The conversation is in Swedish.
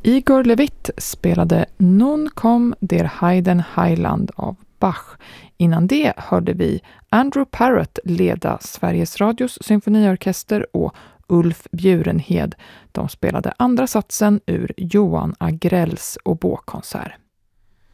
Igor Levit spelade Nun kom der Heiden Heiland av Bach. Innan det hörde vi Andrew Parrott leda Sveriges Radios symfoniorkester och Ulf Bjurenhed. De spelade andra satsen ur Johan Agrells oboekonsert.